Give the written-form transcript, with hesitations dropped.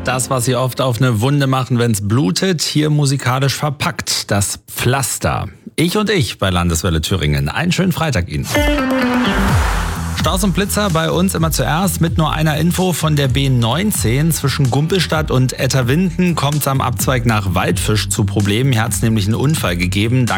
Das, was Sie oft auf eine Wunde machen, wenn es blutet, hier musikalisch verpackt. Das Pflaster. Ich und ich bei Landeswelle Thüringen. Einen schönen Freitag Ihnen. Staus und Blitzer bei uns immer zuerst mit nur einer Info von der B19 zwischen Gumpelstadt und Etterwinden kommt es am Abzweig nach Waldfisch zu Problemen. Hier hat es nämlich einen Unfall gegeben.